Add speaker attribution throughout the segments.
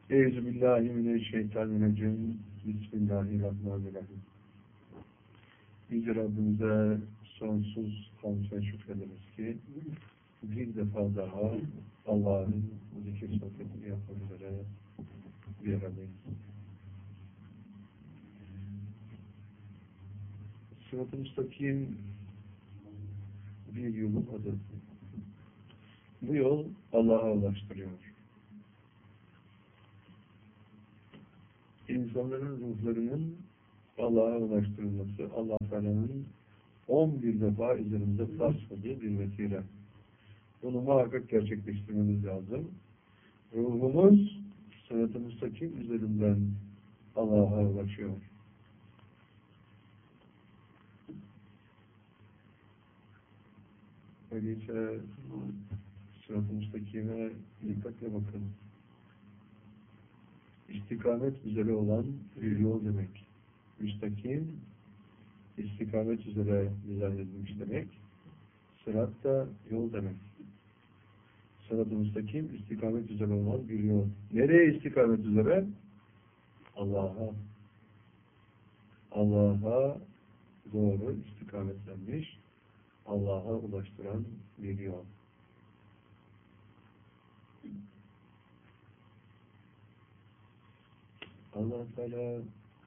Speaker 1: Euzubillahimineşşeytanirracim. Bismillahirrahmanirrahim. Yüce Rabbimize sonsuz hamd ve şükrederiz ki bir defa daha Allah'ın zikir sohbetini yapmak üzere bir aradayız. Sırat-ı müstakim bir yolun adı. Bu yol Allah'a ulaştırıyor. İnsanların ruhlarının Allah'a ulaştırılması, Allah Teala'nın 11 defa üzerinde basmadığı bir vesile. Bunu muhakkak gerçekleştirmemiz lazım. Ruhumuz sırat-ı müstakim üzerinden Allah'a ulaşıyor. Öyleyse sırat-ı müstakime dikkatle bakın. İstikamet üzere olan bir yol demek. Müstakim, istikamet üzere dizayn edilmiş demek. Sırat da yol demek. Sırat-ı müstakim, istikamet üzere olan bir yol. Nereye istikamet üzere? Allah'a. Allah'a doğru istikametlenmiş, Allah'a ulaştıran bir yol. Allah Teala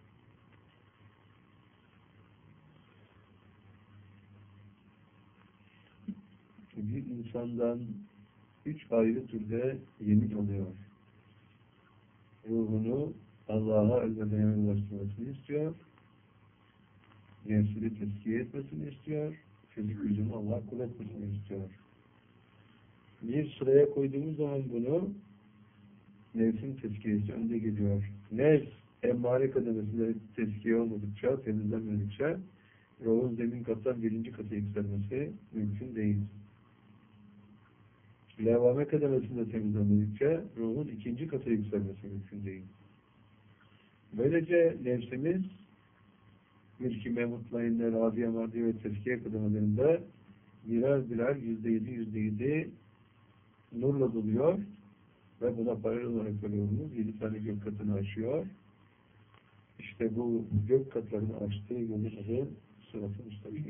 Speaker 1: bir insandan 3 ayrı türde yemin alıyor. Ruhunu Allah'a elbette ulaştırmasını istiyor. Nefsini tezkiye etmesini istiyor. Fizik gücünü Allah kul etmesini istiyor. Bir sıraya koyduğumuz zaman bunu nefsin tezkiyesi önde geliyor. Nefs, emmare kademesinde tezkiye olmadıkça, temizlenmedikçe ruhun zemin kattan birinci kata yükselmesi mümkün değil. Levame kademesinde temizlenmedikçe ruhun ikinci kata yükselmesi mümkün değil. Böylece nefsimiz mülk-i mutmainne, radiye, mardiye ve tezkiye kademelerinde birer birer %7 nurla doluyor ve buna paralel olarak görüyoruz. 7 tane gök katını aşıyor. İşte bu gök katlarını aştığı yolun adı sırat-ı müstakim.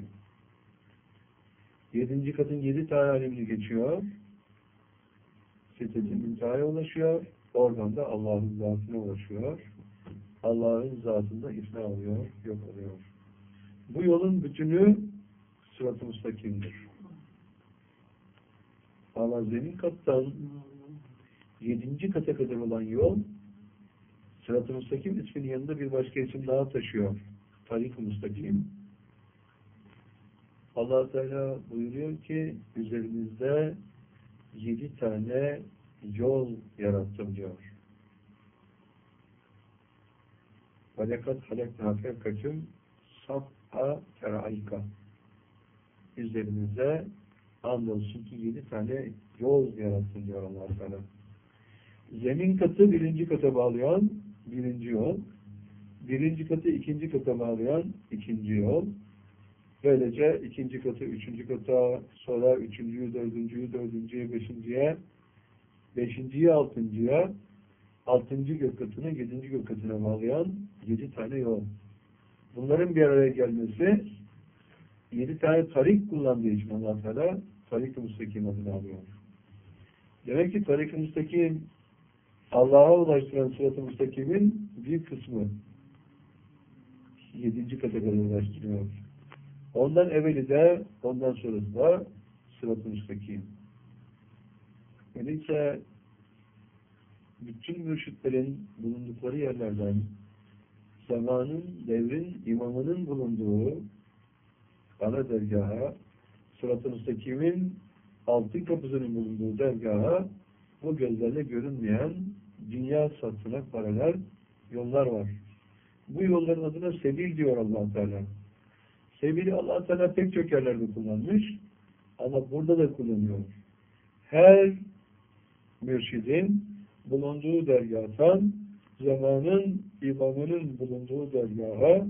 Speaker 1: 7. katın 7 tane alemini geçiyor. Sitet-i müntehaya ulaşıyor. Oradan da Allah'ın zatına ulaşıyor. Allah'ın zatında ifna oluyor, yok oluyor. Bu yolun bütünü sırat-ı müstakimdir. Allah zemin kattan 7. kata kadar olan yol sırat-ı müstakim isminin yanında bir başka isim daha taşıyor. Tarik-ı müstakim. Allah Teala buyuruyor ki üzerimizde 7 tane yol yarattım diyor. وَلَكَدْ خَلَقْنَا فَوْقَكُمْ سَبْعَ طَرَائِقَ. Üzerimize andolsun ki 7 tane yol yarattım diyor Allah Teala. Zemin katı 1. kata bağlayan 1. yol. 1. katı 2. kata bağlayan 2. yol. Böylece 2. katı 3. kata, sonra 3. 4. 4. 5. 5. 6. 6. gök katına 7. gök katına bağlayan 7 tane yol. Bunların bir araya gelmesi 7 tane tarik kullandığı için Allah Teala tarik-ı müstakim adını alıyor. Demek ki tarik-ı müstakim Allah'a ulaştıran sırat-ı müstakimin bir kısmı 7. kata kadar ulaştırıyor. Ondan evveli de ondan sonrası da sırat-ı müstakim. Öyleyse bütün mürşitlerin bulundukları yerlerden zamanın, devrin imamının bulunduğu ana dergaha, sırat-ı müstakimin 6 kapısının bulunduğu dergaha bu gözlerle görünmeyen dünya sattına paralel yollar var. Bu yolların adına sebil diyor Allah Teala. Sebili Allah Teala pek çok yerlerde kullanmış ama burada da kullanıyor. Her mürşidin bulunduğu dergâhtan zamanın imamının bulunduğu dergaha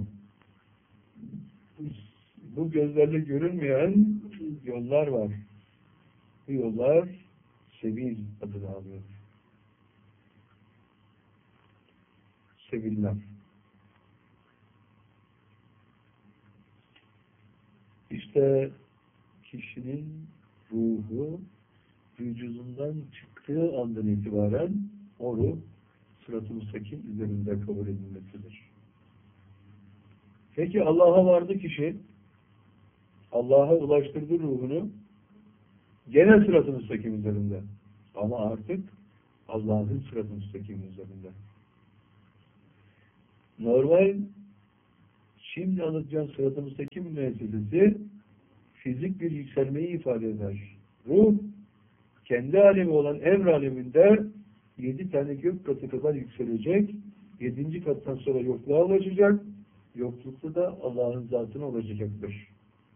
Speaker 1: bu gözlerle görünmeyen yollar var. Bu yollar sebil adını alıyor. sevilmez. İşte kişinin ruhu vücudundan çıktığı andan itibaren o ruh sırat-ı müstakim üzerinde kabul edilmesidir. Peki Allah'a vardı kişi, Allah'a ulaştırdı ruhunu, gene sırat-ı müstakim üzerinde. Ama artık Allah'ın sırat-ı müstakim üzerinde. Normal, şimdi anlatacağım sırat-ı müstakim müessesesi fizik bir yükselmeyi ifade eder. Ruh, kendi alemi olan emr aleminde 7 tane gök katı kadar yükselecek, 7. kattan sonra yokluğa ulaşacak, yoklukta da Allah'ın zatına ulaşacaktır.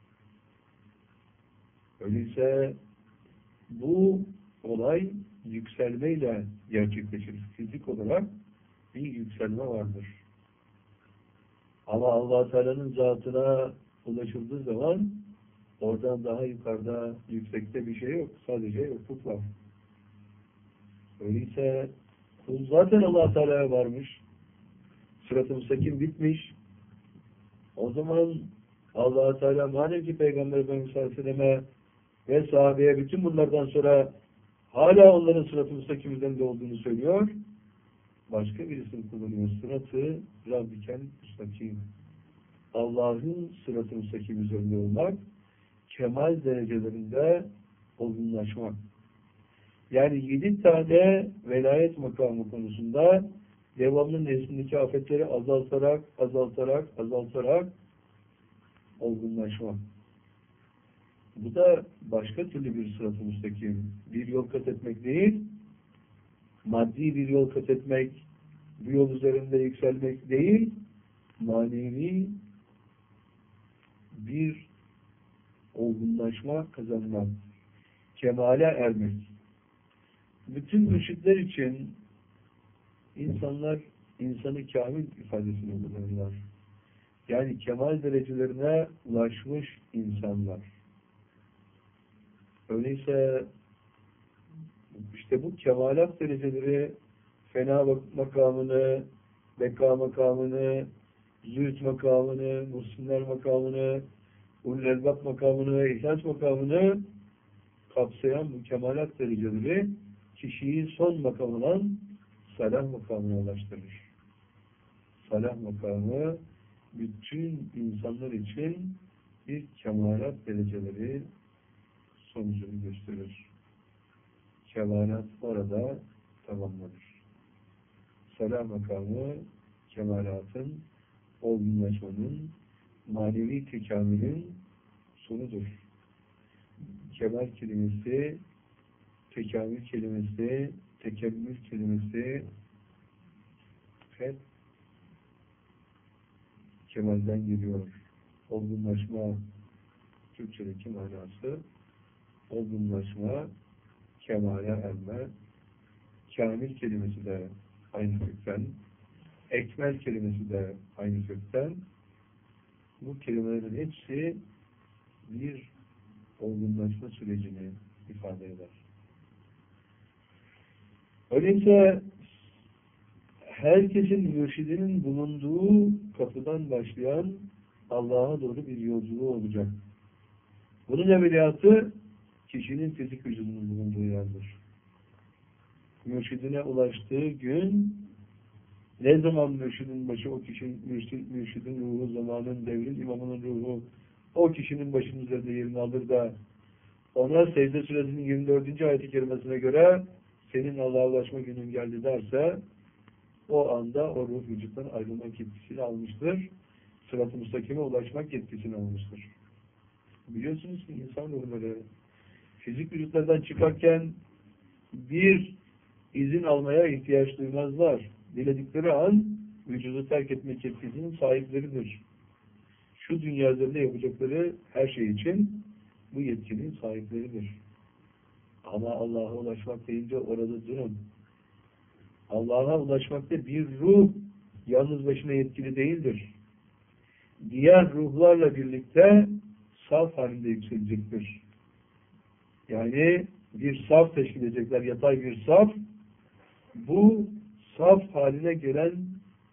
Speaker 1: Öyleyse bu olay yükselmeyle gerçekleşir. Fizik olarak bir yükselme vardır. Ama Allah Teala'nın zatına ulaşıldığı zaman oradan daha yukarıda, yüksekte bir şey yok. Sadece yokluk var. Öyleyse kul zaten Allah Teala'ya varmış. Sırat-ı müstakim bitmiş. O zaman Allah Teala madem ki Peygamber Efendimiz Aleyhisselam'a ve sahabeye bütün bunlardan sonra hala onların sırat-ı müstakim üzerinde olduğunu söylüyor. Başka birisini kullanıyor. Sırat-ı Rabbikel müstakim. Allah'ın sırat-ı müstakim üzerinde olmak, kemal derecelerinde olgunlaşmak. Yani 7 tane velayet makamı konusunda devamlı neslindeki afetleri azaltarak olgunlaşmak. Bu da başka türlü bir sırat-ı müstakim. Bir yol kat etmek değil, maddi bir yol kat etmek, bu yol üzerinde yükselmek değil, manevi bir olgunlaşma kazanmak, kemale ermek. Bütün mürşitler için insanlar insanı kamil ifadesini kullanırlar. Yani kemal derecelerine ulaşmış insanlar. Öyleyse işte bu kemalat dereceleri fena makamını, beka makamını, zühd makamını, muhsinler makamını, ulul-elbab makamını, ihlas makamını kapsayan bu kemalat dereceleri kişiyi son makam olan salah makamına ulaştırır. Salah makamı bütün insanlar için bir kemalat dereceleri sonucunu gösterir. Kemalat orada tamamlanır. Salah makamı kemalatın, olgunlaşmanın, manevi tekamülün sonudur. Kemal kelimesi, tekamül kelimesi, tekemmül kelimesi hep kemalden geliyor. Olgunlaşma Türkçedeki manası olgunlaşma, kemale erme. Kamil kelimesi de aynı kökten, ekmel kelimesi de aynı kökten. Bu kelimelerin hepsi bir olgunlaşma sürecini ifade eder. Öyleyse herkesin mürşidinin bulunduğu kapıdan başlayan Allah'a doğru bir yolculuğu olacak. Bunun evveliyatı kişinin fizik vücudunun bulunduğu yerdir. Mürşidine ulaştığı gün ne zaman mürşidin başı o kişinin mürşidin ruhu, zamanın, devrin imamının ruhu o kişinin başının üzerinde yerini alır da ona Secde Suresinin 24. ayet-i kerimesine göre senin Allah'a ulaşma günün geldi derse o anda o ruh vücuttan ayrılmak yetkisini almıştır. Sırat-ı müstakime ulaşmak yetkisini almıştır. Biliyorsunuz ki insan ruhları fizik vücutlardan çıkarken bir izin almaya ihtiyaç duymazlar. Diledikleri an vücudu terk etmek yetkisinin sahipleridir. Şu dünya üzerinde yapacakları her şey için bu yetkinin sahipleridir. Ama Allah'a ulaşmak deyince orada durun. Allah'a ulaşmakta bir ruh yalnız başına yetkili değildir. Diğer ruhlarla birlikte saf halinde yükselecektir. Yani bir saf teşkil edecekler, yatay bir saf. Bu saf haline gelen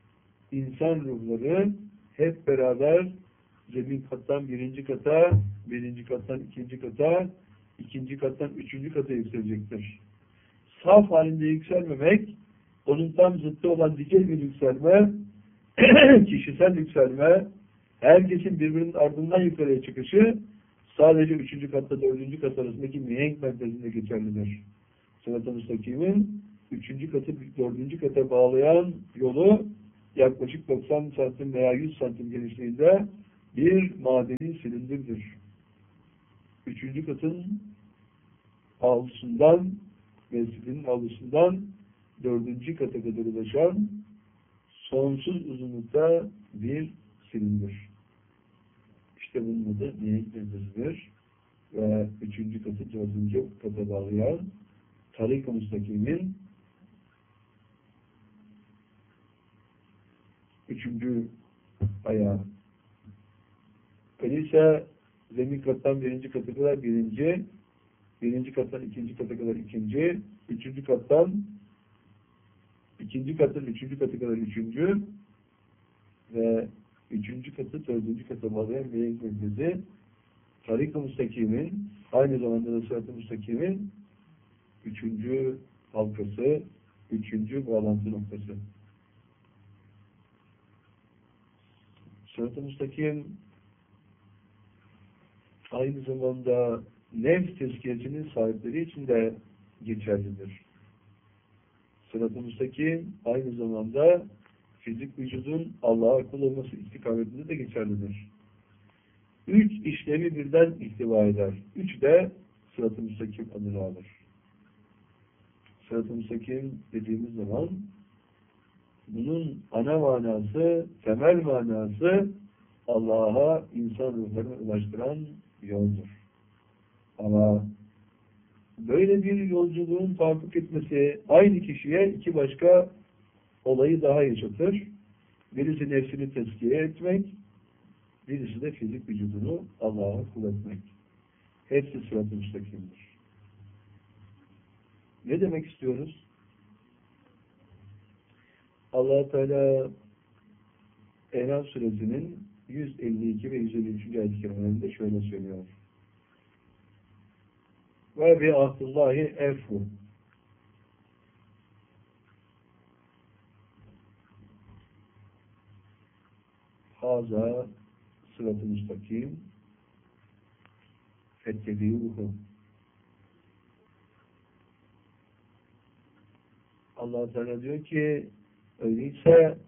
Speaker 1: insan ruhları hep beraber zemin kattan birinci kata, birinci kattan ikinci kata, ikinci kattan üçüncü kata yükselecektir. Saf halinde yükselmemek, onun tam zıttı olan dikey bir yükselme, kişisel yükselme, herkesin birbirinin ardından yukarıya çıkışı, sadece üçüncü katta dördüncü kat arasındaki mihenk merkezinde geçerlidir. Sırat-ı Müstakim'in üçüncü katı dördüncü kata bağlayan yolu yaklaşık 90 santim veya 100 santim genişliğinde bir madeni silindirdir. Üçüncü katın avlusundan ve silinin avlusundan dördüncü kata kadar ulaşan sonsuz uzunlukta bir silindir. İşte bunun adı mihenk merkezidir ve üçüncü katı dördüncü kata bağlayan Tarik-ı Müstakim'in üçüncü ayağı. Öyleyse zemin kattan birinci kata kadar birinci, birinci kattan ikinci kata kadar ikinci, üçüncü kattan ikinci kattan üçüncü kata kadar üçüncü ve üçüncü katı dördüncü kata bağlayan mihenk merkezi Tarik-ı Müstakim'in aynı zamanda da Sırat-ı Müstakim'in üçüncü halkası, üçüncü bağlantı noktası. Sırat-ı Müstakim aynı zamanda nefs tezkiyesinin sahipleri için de geçerlidir. Sırat-ı Müstakim aynı zamanda fizik vücudun Allah'a kul olması istikametinde de geçerlidir. Üç işlevi birden ihtiva eder. Üç de Sırat-ı Müstakim adını alır. Sırat-ı Müstakim dediğimiz zaman bunun ana manası, temel manası Allah'a insan ruhlarını ulaştıran yoldur. Ama böyle bir yolculuğun tahakkuk etmesi aynı kişiye iki başka olayı daha yaşatır. Birisi nefsini tezkiye etmek, birisi de fizik vücudunu Allah'a kul etmek. Hepsi Sırat-ı Müstakim'dir. Ne demek istiyoruz? Allah Teala En'am suresinin 152 ve 153. ayet-i kerimelerinde şöyle söylüyor. Ve bi ahdullahi efu. Haza sırat-ı müstakim fettebi'uhu. Allah Teala diyor ki öyleyse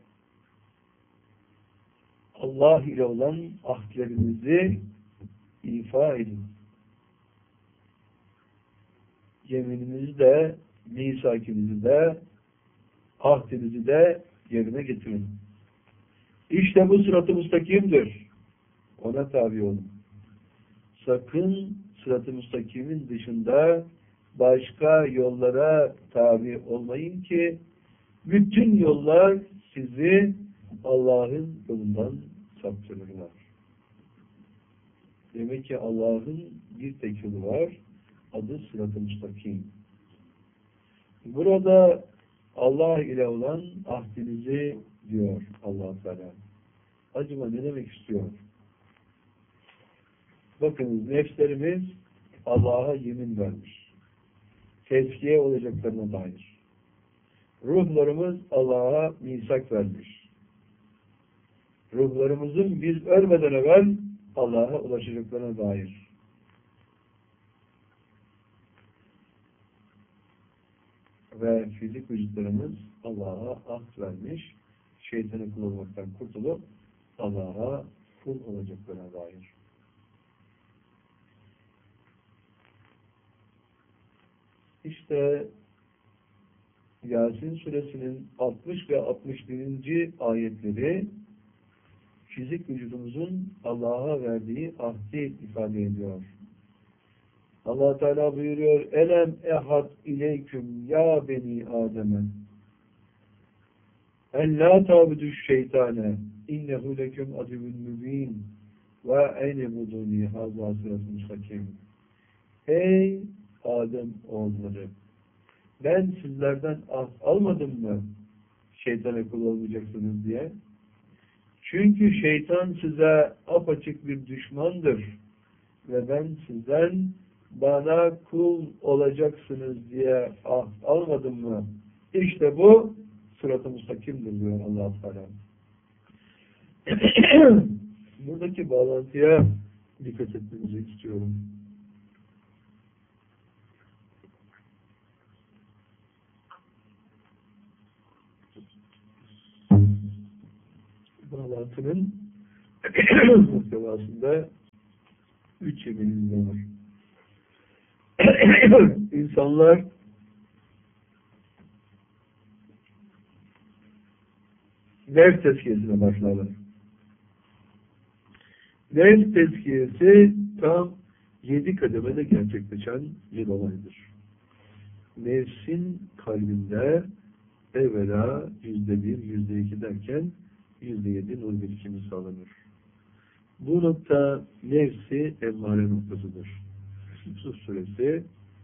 Speaker 1: Allah ile olan ahdlerinizi ifa edin. Yemininizi de, misakinizi de, ahdinizi de yerine getirin. İşte bu sırat-ı müstakimdir. Ona tabi olun. Sakın sırat-ı müstakimin dışında başka yollara tabi olmayın ki bütün yollar sizi Allah'ın yolundan saptırırlar. Demek ki Allah'ın bir tek yolu var. Adı sırat-ı müstakim. Burada Allah ile olan ahdinizi diyor Allah Teala. Acaba ne demek istiyor? Bakınız nefslerimiz Allah'a yemin vermiş. Tezkiye olacaklarına dair. Ruhlarımız Allah'a misak vermiş. Ruhlarımızın biz ölmeden evvel Allah'a ulaşacaklarına dair. Ve fizik vücutlarımız Allah'a ahd vermiş, şeytanı kul olmaktan kurtulup Allah'a kul olacaklarına dair. İşte Yasin suresinin 60 ve 61. ayetleri fizik vücudumuzun Allah'a verdiği ahdi ifade ediyor. Allah Teala buyuruyor: Elem ehad ileyküm ya beni Adem'e en la ta'buduş şeytane innehu leküm adivün mübin ve eynebuduni hazâ sırat-ı müstakim. Ey Adem oğulları, ben sizlerden ahd almadım mı şeytana kul olmayacaksınız diye? Çünkü şeytan size apaçık bir düşmandır. Ve ben sizden bana kul olacaksınız diye almadım mı? İşte bu sırat-ı müstakimdir diyor Allah-u Teala. Buradaki bağlantıya dikkat etmenizi istiyorum. Bağlantının muhtevasında 3 yeminimiz var. İnsanlar nefs tezkiyesine başlarlar. Nefs tezkiyesi tam 7 kademede gerçekleşen bir olaydır. Nefsin kalbinde evvela %1, %2 derken %7 nur birikimi sağlanır. Bu nokta nefsi emmare noktasıdır. Yusuf suresi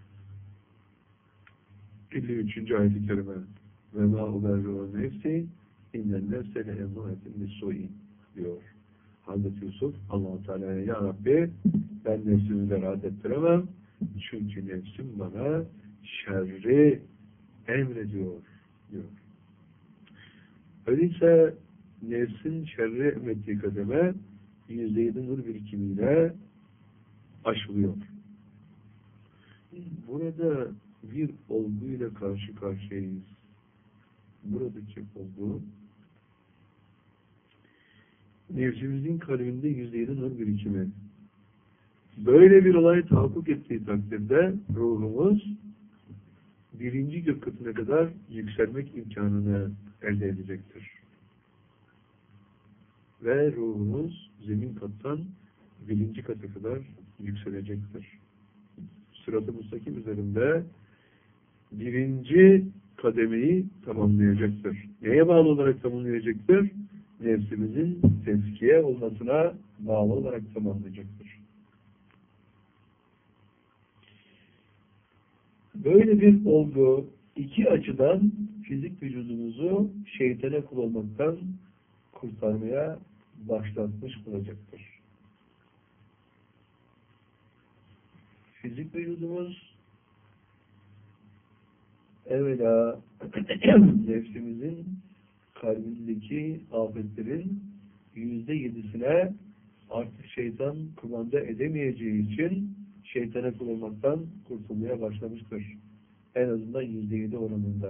Speaker 1: 53. ayet-i kerime ve mâ uberru nefsi innen nefsele emmâretin lissu'in diyor. Hazreti Yusuf Allah-u Teala'ya ya Rabbi ben nefsimi de rahat ettiremem çünkü nefsim bana şerri emrediyor diyor. Öyleyse nefsin şerri emrettiği kademe %7 nur birikimiyle aşılıyor. Burada bir olguyla karşı karşıyayız. Buradaki olgu nefsimizin kalbinde %7 nur birikimi. Böyle bir olay tahakkuk ettiği takdirde ruhumuz birinci gök katına kadar yükselmek imkanını elde edecektir. Ve ruhumuz zemin kattan birinci kata kadar yükselecektir. Sırat-ı müstakim üzerinde birinci kademeyi tamamlayacaktır. Neye bağlı olarak tamamlayacaktır? Nefsimizin tezkiye olmasına bağlı olarak tamamlayacaktır. Böyle bir olgu iki açıdan fizik vücudumuzu şeytana kul olmaktan kurtarmaya başlatmış olacaktır. Fizik vücudumuz evvela nefsimizin kalbindeki afetlerin %7'sine artık şeytan kumanda edemeyeceği için şeytana kul olmaktan kurtulmaya başlamıştır. En azından %7 oranında.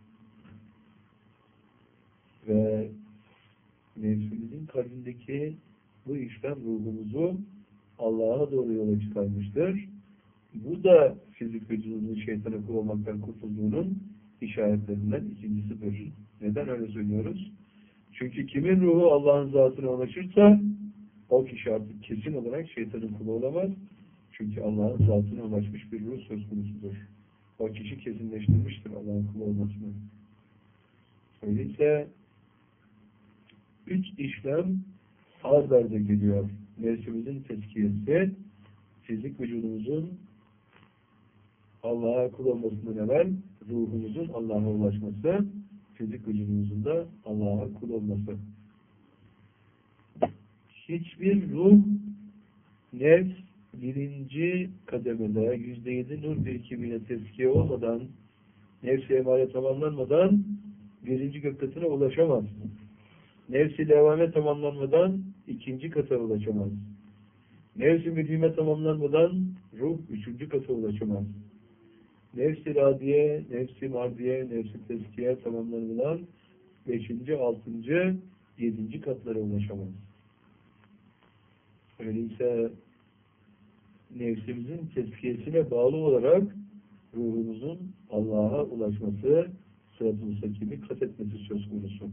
Speaker 1: Ve nefsimizin kalbindeki bu işlem ruhumuzu Allah'a doğru yola çıkarmıştır. Bu da fizik vücudunun şeytana kul olmaktan kurtulduğunun işaretlerinden ikincisidir. Neden öyle söylüyoruz? Çünkü kimin ruhu Allah'ın zatına ulaşırsa o kişi artık kesin olarak şeytanın kulu olamaz. Çünkü Allah'ın zatına ulaşmış bir ruh söz konusudur. O kişi kesinleştirmiştir Allah'ın kulu olmasını. Öyleyse 3 işlem ard arda geliyor. Nefsimizin tezkiyesi, fizik vücudumuzun Allah'a kul olmasından evvel ruhumuzun Allah'a ulaşması, fizik vücudumuzun da Allah'a kul olması. Hiçbir ruh, nefs, birinci kademede %7 nur birikimiyle tezkiye olmadan, nefs-i emare tamamlanmadan birinci gök katına ulaşamaz. Nefs-i levame tamamlanmadan ikinci kata ulaşamaz. Nefs-i müdhime tamamlanmadan ruh üçüncü kata ulaşamaz. Nefs-i radiye, nefs-i mardiye, nefs-i tezkiye tamamlanmadan 5. 6. 7. katlara ulaşamaz. Öyleyse nefsimizin tezkiyesine bağlı olarak ruhumuzun Allah'a ulaşması, sırat-ı müstakimi kat etmesi söz konusu.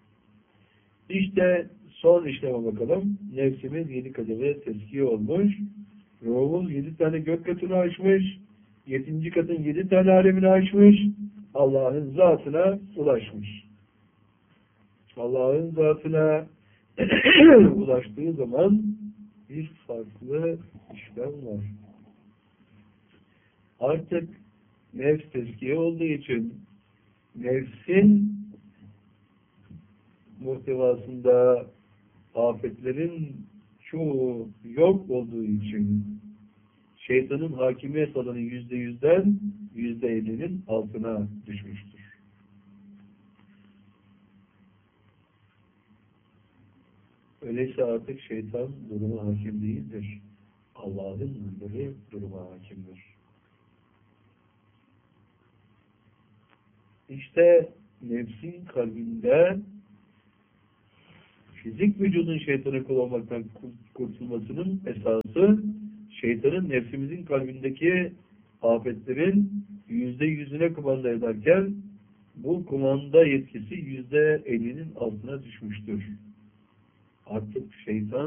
Speaker 1: İşte son işleme bakalım. Nefsimiz 7 kademe tezkiye olmuş. Ruhumuz 7 tane gök katını aşmış. 7. katın 7 tane alemini aşmış. Allah'ın zatına ulaşmış. Allah'ın zatına ulaştığı zaman bir farklı işlem var. Artık nefs tezkiye olduğu için nefsin muhtevasında afetlerin çoğu yok olduğu için şeytanın hakimiyet alanı %100'den %50'nin altına düşmüştür. Öyleyse artık şeytan duruma hakim değildir. Allah'ın nurları duruma hakimdir. İşte nefsin kalbinde fizik vücudun şeytanı kul olmaktan kurtulmasının esası şeytanın nefsimizin kalbindeki afetlerin %100'üne kumanda ederken bu kumanda yetkisi %50'nin altına düşmüştür. Artık şeytan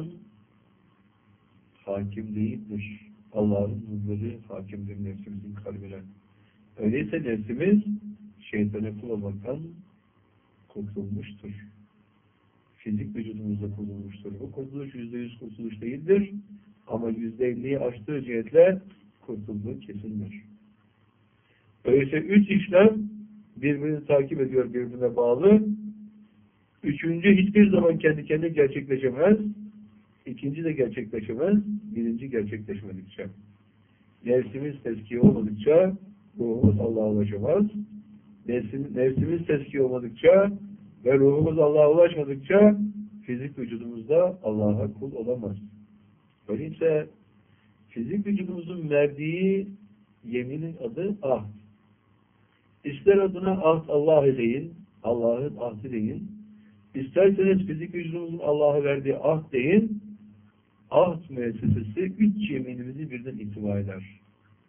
Speaker 1: hakim değildir. Allah'ın nurları hakimdir nefsimizin kalbine. Öyleyse nefsimiz şeytana kul olmaktan kurtulmuştur. Fizik vücudumuzda kurtulmuştur. Bu kurtuluş %100 kurtuluş değildir. Ama %50'yi aştığı cihetle kurtulduğu kesindir. Öyleyse 3 işlem birbirini takip ediyor, birbirine bağlı. Üçüncü hiçbir zaman kendi kendine gerçekleşemez. İkinci de gerçekleşemez. Birinci gerçekleşmedikçe. Nefsimiz tezkiye olmadıkça ruhumuz Allah'a ulaşamaz. Nefsimiz tezkiye olmadıkça ve ruhumuz Allah'a ulaşmadıkça fizik vücudumuzda Allah'a kul olamaz. Öyleyse fizik vücudumuzun verdiği yeminin adı ahd. İster adına ahd Allah deyin, Allah'ın ahdi deyin. İsterseniz fizik vücudumuzun Allah'a verdiği ahd deyin. Ahd müessesesi 3 yeminimizi birden itibar eder.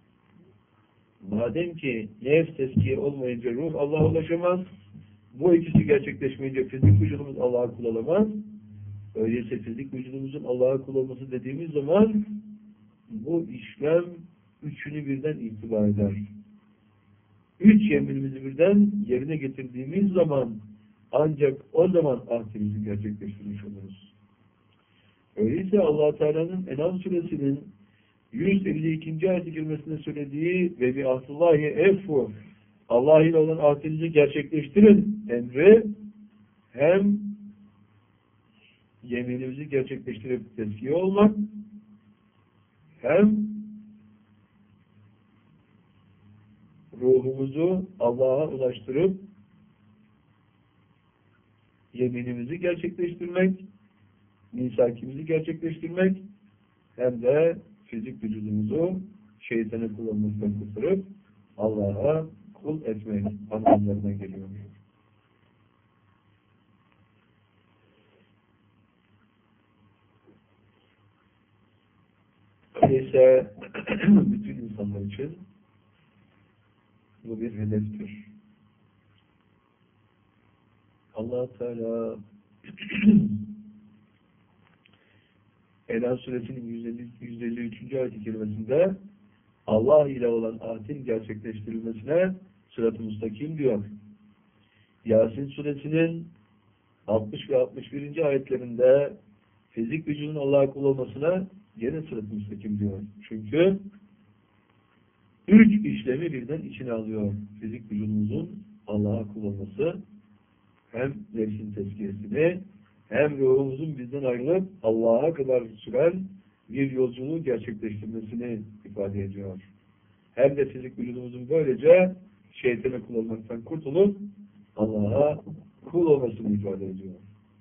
Speaker 1: Madem ki nefs tezkiye olmayınca ruh Allah'a ulaşamaz, bu ikisi gerçekleşmeyince fizik vücudumuz Allah'a kul olamaz. Öyleyse fizik vücudumuzun Allah'a kul olması dediğimiz zaman bu işlem üçünü birden itibar eder. 3 yeminimizi birden yerine getirdiğimiz zaman ancak o zaman ahdimizi gerçekleştirmiş oluruz. Öyleyse Allah Teala'nın En'am suresinin 152. ayet-i kerimesinde söylediği ve bi ahdullahi effu, Allah ile olan ahdinizi gerçekleştirin emri hem yeminimizi gerçekleştirip tezkiye olmak hem ruhumuzu Allah'a ulaştırıp yeminimizi gerçekleştirmek, misakimizi gerçekleştirmek hem de fizik vücudumuzu şeytanı kullanmaktan kurtarıp Allah'a kul etmek anlamlarına geliyor. Öyleyse bütün insanlar için bu bir hedeftir. Allah Teala En'am suresinin 153. ayet-i kerimesinde Allah ile olan ahdin gerçekleştirilmesine sırat-ı müstakim diyor. Yasin suresinin 60 ve 61. ayetlerinde fizik vücudun Allah'a kul olmasına gene sırat-ı müstakim diyor. Çünkü 3 işlemi birden içine alıyor. Fizik vücudumuzun Allah'a kul olması, hem nefsin tezkiyesini, hem ruhumuzun bizden ayrılıp Allah'a kadar süren bir yolculuğu gerçekleştirmesini ifade ediyor. Hem de fizik vücudumuzun böylece şeytana kul olmaktan kurtulup Allah'a kul olmasını ifade ediyor.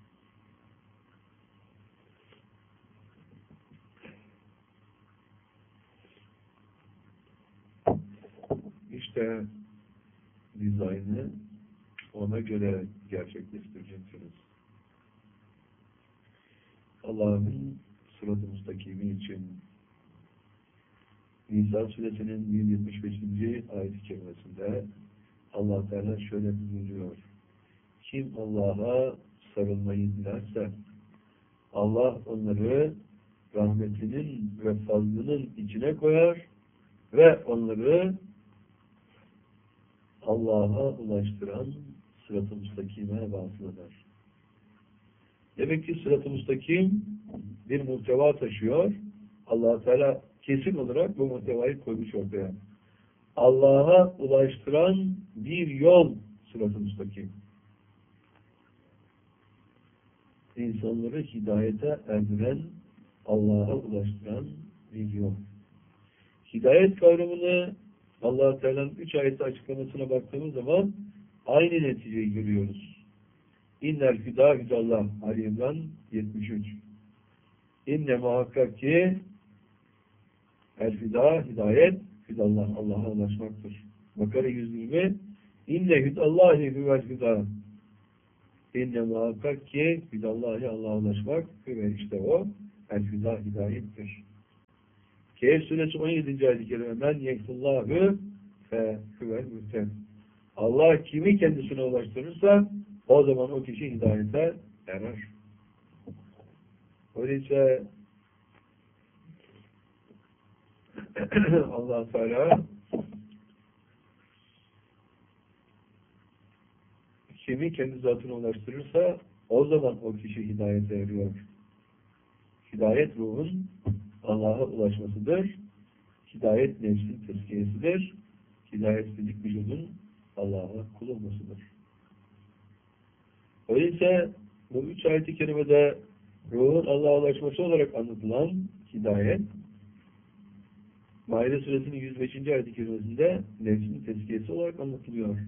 Speaker 1: İşte dizaynı ona göre gerçekleştireceksiniz. Allah'ın sırat-ı müstakimi için Nisa suresinin 175. ayet-i kerimesinde Allah Teala şöyle buyuruyor. Kim Allah'a sarılmayı dilerse Allah onları rahmetinin ve fazlının içine koyar ve onları Allah'a ulaştıran sırat-ı müstakime vasıl eder. Demek ki sırat-ı müstakim bir muhteva taşıyor. Allah Teala kesin olarak bu muhtevayı koymuş ortaya. Allah'a ulaştıran bir yol sırat-ı müstakim. insanları hidayete erdiren, Allah'a ulaştıran bir yol. Hidayet kavramını Allah-u Teala'nın 3 ayette açıklamasına baktığımız zaman aynı neticeyi görüyoruz. İnnel hüdâ hüdallah. Ali İmran 73. İnne muhakkak ki el hüdâ hidayet hüdallah. Allah'a ulaşmaktır. Bakara 120. İnne hüdallahi hüvel hüdâ. İnne muhakkak ki hüdallahi Allah'a ulaşmak ve işte o el hüdâ hidayettir. Kehf suresi 17. ayet-i kerime men yehdullahu fe hüvel muhtem. Allah kimi kendisine ulaştırırsa o zaman o kişi hidayete erer. Öyleyse Allah Teala kimi kendi zatına ulaştırırsa o zaman o kişi hidayete eriyor. Hidayet ruhun Allah'a ulaşmasıdır. Hidayet nefsin tezkiyesidir. Hidayet fizik vücudun Allah'a kul olmasıdır. Öyleyse bu 3 ayet-i kerimede ruhun Allah'a ulaşması olarak anlatılan hidayet, Maide suresinin 105. ayet-i kerimesinde nefsin tezkiyesi olarak anlatılıyor.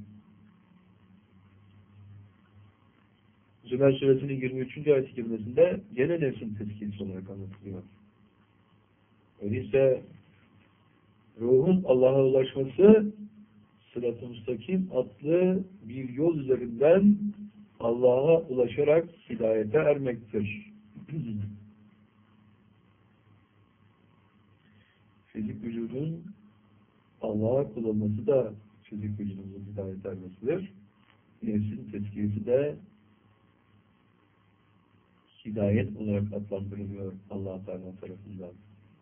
Speaker 1: Zümer suresinin 23. ayet-i kerimesinde gene nefsin tezkiyesi olarak anlatılıyor. Öyleyse ruhun Allah'a ulaşması Sırat-ı Müstakim adlı bir yol üzerinden Allah'a ulaşarak hidayete ermektir. Fizik vücudun Allah'a kul olması da fizik vücudumuzun hidayete ermesidir. Nefsin tezkiyesi de hidayet olarak adlandırılıyor Allah Teala tarafından.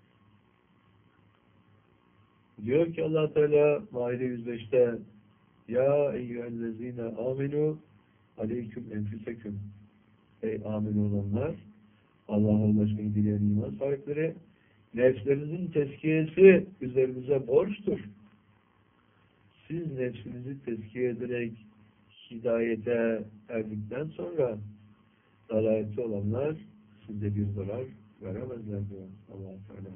Speaker 1: Diyor ki Allah Teala Maide 105'te ya eyyühellezine amenu aleyküm enfüseküm. Ey amin olanlar, Allah'a ulaşmayı dileyen iman sahipleri, nefslerinizin tezkiyesi üzerinize borçtur. Siz nefsinizi tezkiye ederek hidayete erdikten sonra dalalette olanlar size bir zarar veremezler diyor Allah Teala.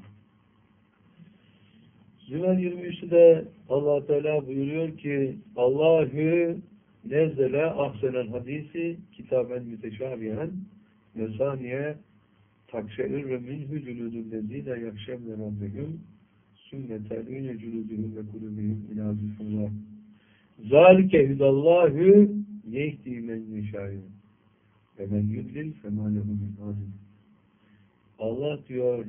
Speaker 1: Zümer 23'te de Allah Teala buyuruyor ki Allahü nezzele ahsenen hadisi kitaben müteşabihen mesaniye takşeirre minhü cülüdül lezine yakşemle rabbehüm sünnetelüne cülüdühüm ve kulübühüm ilâ zülfullah. Zâlike hüdallâhü yehdi men yeşâyü ve men yudlil femâlehu min azim. Allah diyor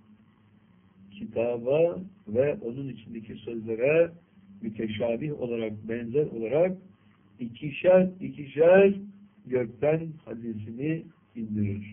Speaker 1: kitaba ve onun içindeki sözlere müteşabih olarak, benzer olarak ikişer gökten hadisini indirir.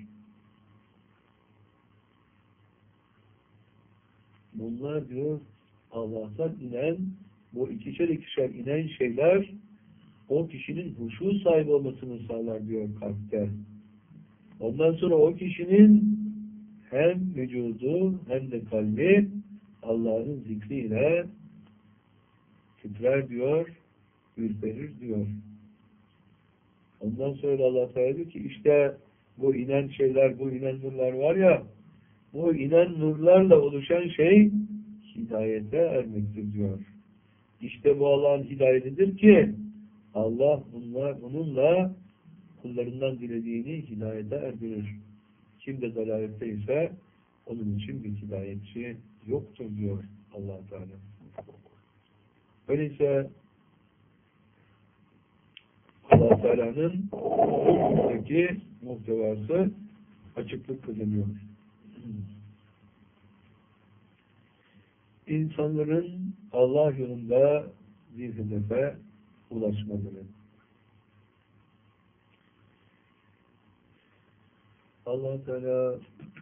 Speaker 1: Bunlar diyor Allah'tan inen, bu ikişer inen şeyler o kişinin huşu sahibi olmasını sağlar diyor kalpte. Ondan sonra o kişinin hem vücudu hem de kalbi Allah'ın zikriyle titrer diyor, ürperir diyor. Ondan sonra Allah Teala diyor ki işte bu inen şeyler, bu inen nurlar var ya, bu inen nurlarla oluşan şey hidayete ermektir diyor. İşte bu Allah'ın hidayetidir ki Allah bununla kullarından dilediğini hidayete erdirir. Kim de dalalette ise onun için bir hidayetçi yoktur diyor Allah Teala. Öyleyse Allah Teala'nın buradaki muhtevası açıklık kazanıyor. İnsanların Allah yolunda bir hedefe ulaşmaları. Allah Teala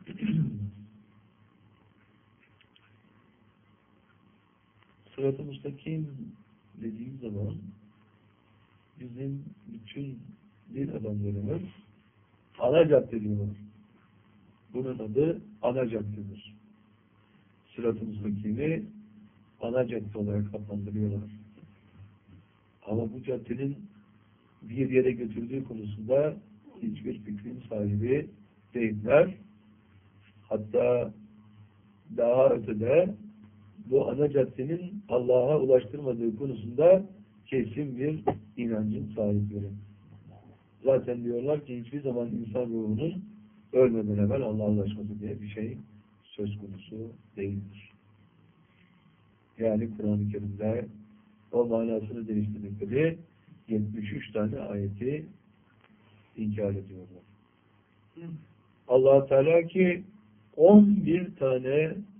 Speaker 1: Sırat-ı Müstakim dediğim zaman bizim bütün din adamlarımız ana cadde diyorlar. Bunun adı ana caddedir. Sırat-ı Müstakim'i ana cadde olarak adlandırıyorlar. Ama bu caddenin bir yere götürdüğü konusunda hiçbir fikrin sahibi değiller. Hatta daha ötede bu ana caddenin Allah'a ulaştırmadığı konusunda kesin bir inancın sahipleri. Zaten diyorlar ki hiçbir zaman insan ruhunun ölmeden evvel Allah'a ulaşması diye bir şey söz konusu değildir. Yani Kur'an-ı Kerim'de o manasını değiştirdikleri 73 tane ayeti inkar ediyorlar. Allah Teala ki 11 tane